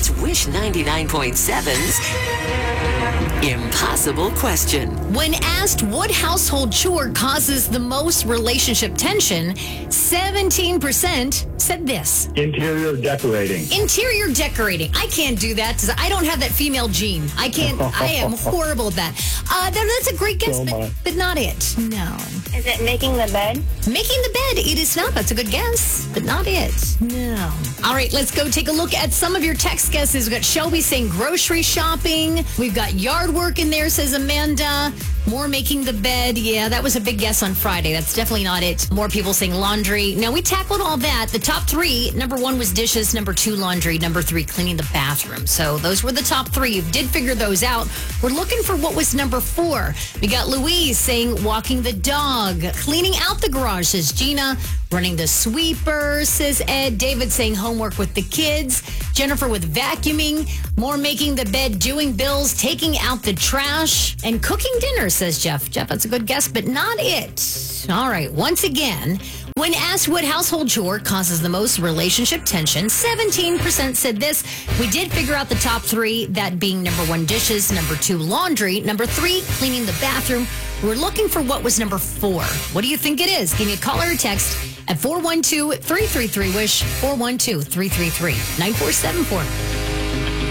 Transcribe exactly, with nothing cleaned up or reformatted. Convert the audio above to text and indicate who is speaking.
Speaker 1: It's Wish ninety-nine point seven's Impossible Question.
Speaker 2: When asked what household chore causes the most relationship tension, seventeen percent said this.
Speaker 3: Interior decorating.
Speaker 2: Interior decorating. I can't do that because I don't have that female gene. I can't. I am horrible at that. Uh, that that's a great guess,
Speaker 3: So am
Speaker 2: but,
Speaker 3: I.
Speaker 2: but not it. No.
Speaker 4: Is it making the bed?
Speaker 2: Making the bed. It is not. That's a good guess, but not it. No. All right, let's go take a look at some of your text guesses. We've got Shelby saying grocery shopping. We've got yard work in there, says Amanda. More making the bed. Yeah, that was a big guess on Friday. That's definitely not it. More people saying laundry. Now, we tackled all that. The top three, number one was dishes, number two, laundry, number three, cleaning the bathroom. So those were the top three. You did figure those out. We're looking for what was number four. We got Louise saying walking the dog. Cleaning out the garage, says Gina. Running the sweeper, says Ed. David saying homework with the kids. Jennifer with vacuuming. More making the bed, doing bills, taking out the trash, and cooking dinner, says Jeff. Jeff, that's a good guess, but not it. All right, once again, when asked what household chore causes the most relationship tension, seventeen percent said this. We did figure out the top three, that being number one, dishes, number two, laundry, number three, cleaning the bathroom. We're looking for what was number four. What do you think it is? Give me a call or a text at four one two, three three three, WISH, four one two, three three three, nine four seven four.